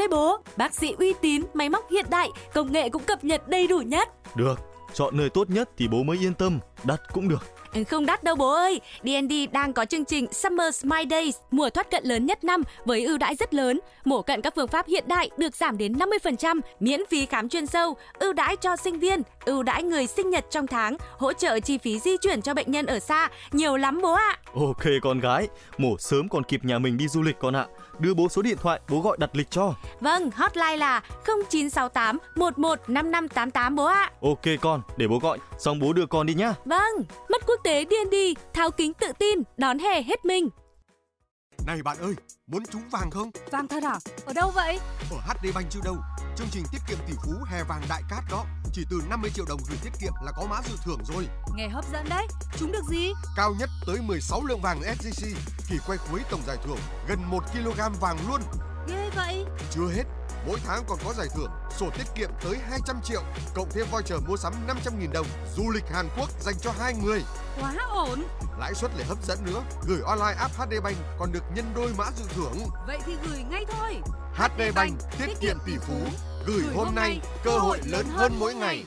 đấy bố. Bác sĩ uy tín, máy móc hiện đại, công nghệ cũng cập nhật đầy đủ nhất. Được, chọn nơi tốt nhất thì bố mới yên tâm, đắt cũng được. Không đắt đâu bố ơi. D&D đang có chương trình Summer Smile Days, mùa thoát cận lớn nhất năm với ưu đãi rất lớn. Mổ cận các phương pháp hiện đại được giảm đến 50%, miễn phí khám chuyên sâu, ưu đãi cho sinh viên, ưu đãi người sinh nhật trong tháng, hỗ trợ chi phí di chuyển cho bệnh nhân ở xa, nhiều lắm bố ạ. Ok con gái, mổ sớm còn kịp nhà mình đi du lịch con ạ. Đưa bố số điện thoại, bố gọi đặt lịch cho. Vâng, hotline là 0968 11 5588 bố ạ. Ok con, để bố gọi, xong bố đưa con đi nhá. Vâng, mắt quốc tế D&D, tháo kính tự tin, đón hè hết mình. Này bạn ơi, muốn trúng vàng không? Vàng thật à? Ở đâu vậy? Ở HD Bank chứ đâu. Chương trình tiết kiệm tỷ phú hè vàng đại cát đó. Chỉ từ 50 triệu đồng gửi tiết kiệm là có mã dự thưởng rồi. Nghe hấp dẫn đấy. Trúng được gì? Cao nhất tới 16 lượng vàng SJC. Kỳ quay cuối tổng giải thưởng gần 1 kg vàng luôn. Ghê vậy. Chưa hết, mỗi tháng còn có giải thưởng sổ tiết kiệm tới 200 triệu, cộng thêm voucher mua sắm 500.000 đồng, du lịch Hàn Quốc dành cho 2 người. Quá ổn. Lãi suất lại hấp dẫn nữa, gửi online app HD Bank còn được nhân đôi mã dự thưởng. Vậy thì gửi ngay thôi. HD Bank, tiết kiệm tỷ phú, gửi hôm nay, cơ hội lớn hơn mỗi ngày.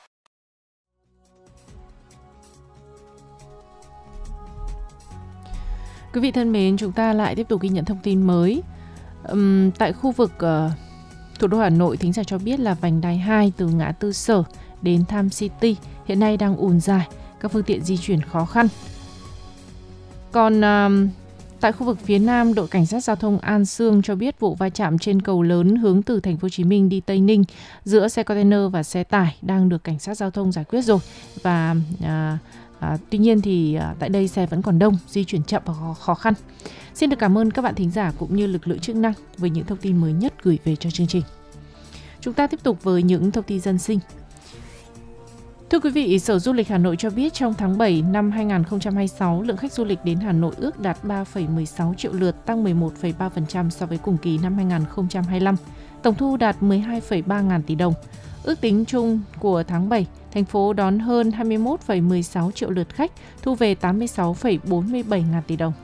Quý vị thân mến, chúng ta lại tiếp tục ghi nhận thông tin mới. Tại khu vực thủ đô Hà Nội, thính giả cho biết là vành đai 2 từ ngã tư Sở đến Tham City hiện nay đang ùn dài, các phương tiện di chuyển khó khăn. Còn tại khu vực phía Nam, đội cảnh sát giao thông An Sương cho biết vụ va chạm trên cầu lớn hướng từ thành phố Hồ Chí Minh đi Tây Ninh giữa xe container và xe tải đang được cảnh sát giao thông giải quyết rồi. Và tuy nhiên thì tại đây xe vẫn còn đông, di chuyển chậm và khó khăn. Xin được cảm ơn các bạn thính giả cũng như lực lượng chức năng với những thông tin mới nhất gửi về cho chương trình. Chúng ta tiếp tục với những thông tin dân sinh. Thưa quý vị, Sở Du lịch Hà Nội cho biết trong tháng 7 năm 2026, lượng khách du lịch đến Hà Nội ước đạt 3,16 triệu lượt, tăng 11,3% so với cùng kỳ năm 2025. Tổng thu đạt 12,3 ngàn tỷ đồng. Ước tính chung của tháng 7, thành phố đón hơn 21,16 triệu lượt khách, thu về 86,47 ngàn tỷ đồng.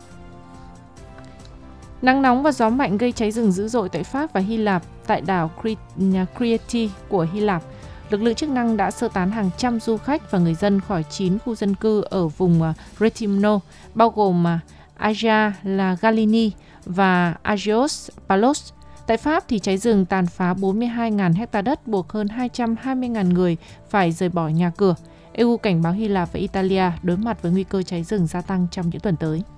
Nắng nóng và gió mạnh gây cháy rừng dữ dội tại Pháp và Hy Lạp. Tại đảo Crete của Hy Lạp, lực lượng chức năng đã sơ tán hàng trăm du khách và người dân khỏi 9 khu dân cư ở vùng Retimno, bao gồm Agia La Galini và Agios Palos. Tại Pháp thì cháy rừng tàn phá 42.000 hecta đất, buộc hơn 220.000 người phải rời bỏ nhà cửa. EU cảnh báo Hy Lạp và Italia đối mặt với nguy cơ cháy rừng gia tăng trong những tuần tới.